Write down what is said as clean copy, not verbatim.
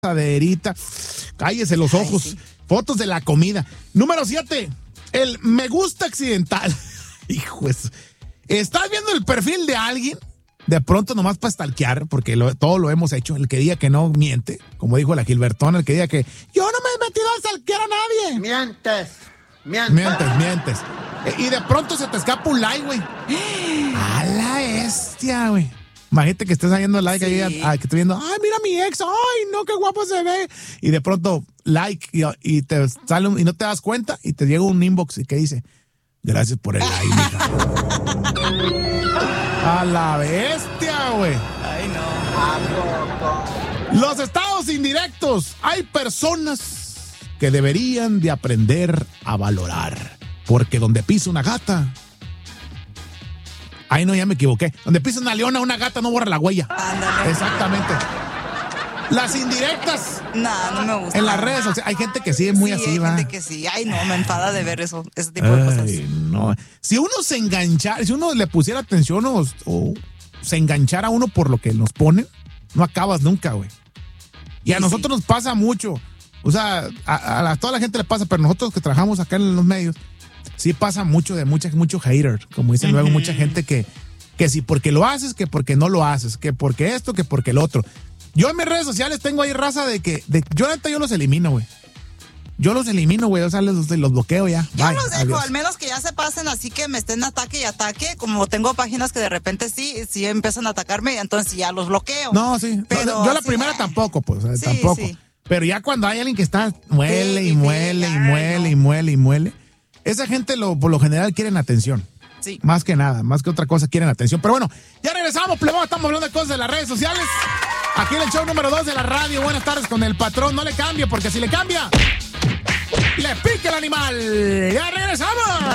asaderita. Cállese los ojos. Sí. Fotos de la comida. Número 7. El me gusta accidental. Hijo eso. ¿Estás viendo el perfil de alguien? De pronto nomás para stalkear, porque todo lo hemos hecho. El que diga que no miente, como dijo la Gilbertona, el que diga que yo no me he metido a stalkear a nadie. Mientes. Y de pronto se te escapa un like, güey. A la bestia, güey. Imagínate que estés haciendo like ahí, que estoy viendo, ay, mira mi ex, ay, no, qué guapo se ve. Y de pronto, like, y te sale, y no te das cuenta, y te llega un inbox y que dice, gracias por el like, mija. A la bestia, güey. Ay, no. Los estados indirectos. Hay personas que deberían de aprender a valorar. Porque donde pisa una gata... Ay, no, ya me equivoqué. Donde pisa una leona, una gata no borra la huella. Ándale. Exactamente. Las indirectas. No me gusta. En las redes, o sea, hay gente que sí es muy así, va. Hay gente que sí. Ay, no, me enfada de ver ese tipo de cosas. No. Si uno se enganchara, si uno le pusiera atención o se enganchara a uno por lo que nos ponen, no acabas nunca, güey. Y a nosotros nos pasa mucho. O sea, a toda la gente le pasa, pero nosotros que trabajamos acá en los medios, sí pasa mucho de mucho hater, como dicen luego mucha gente que si porque lo haces, que porque no lo haces, que porque esto, que porque el otro. Yo en mis redes sociales tengo ahí raza yo los elimino, güey. Yo los elimino, güey, o sea, los bloqueo ya. Yo los dejo, adiós. Al menos que ya se pasen así que me estén ataque y ataque, como tengo páginas que de repente sí empiezan a atacarme, entonces ya los bloqueo. No, sí, pero yo la primera tampoco, pues, tampoco. Sí. Pero ya cuando hay alguien que está muele, esa gente por lo general quieren atención. Sí. Más que nada, más que otra cosa quieren atención. Pero bueno, ya regresamos, plebón, estamos hablando de cosas de las redes sociales. Aquí en el show número 2 de la radio. Buenas tardes con el patrón. No le cambie, porque si le cambia, le pica el animal. Ya regresamos.